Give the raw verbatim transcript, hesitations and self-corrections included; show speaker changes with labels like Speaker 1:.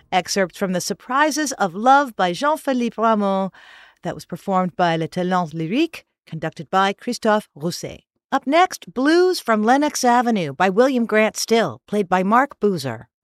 Speaker 1: Excerpts from The Surprises of Love by Jean-Philippe Rameau. That was performed by Le Talent Lyrique, conducted by Christophe Rousset. Up next, Blues from Lenox Avenue by William Grant Still, played by Mark Boozer.